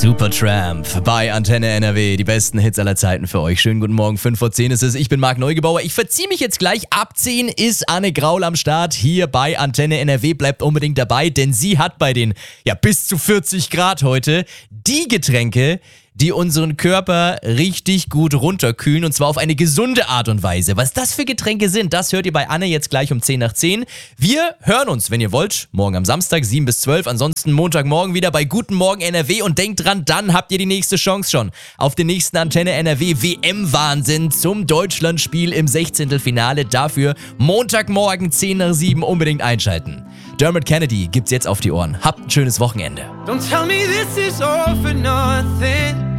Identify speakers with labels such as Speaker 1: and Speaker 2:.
Speaker 1: Supertramp bei Antenne NRW. Die besten Hits aller Zeiten für euch. Schönen guten Morgen, 5 vor 10 ist es. Ich bin Marc Neugebauer. Ich verziehe mich jetzt gleich. Ab 10 ist Anne Graul am Start hier bei Antenne NRW. Bleibt unbedingt dabei, denn sie hat bei den bis zu 40 Grad heute die Getränke, die unseren Körper richtig gut runterkühlen, und zwar auf eine gesunde Art und Weise. Was das für Getränke sind, das hört ihr bei Anne jetzt gleich um 10 nach 10. Wir hören uns, wenn ihr wollt, morgen am Samstag 7 bis 12, ansonsten Montagmorgen wieder bei Guten Morgen NRW, und denkt dran, dann habt ihr die nächste Chance schon auf den nächsten Antenne NRW WM-Wahnsinn zum Deutschlandspiel im 16. Finale. Dafür Montagmorgen 10 nach 7 unbedingt einschalten. Dermot Kennedy gibt's jetzt auf die Ohren. Habt ein schönes Wochenende.
Speaker 2: Don't tell me this is all for nothing.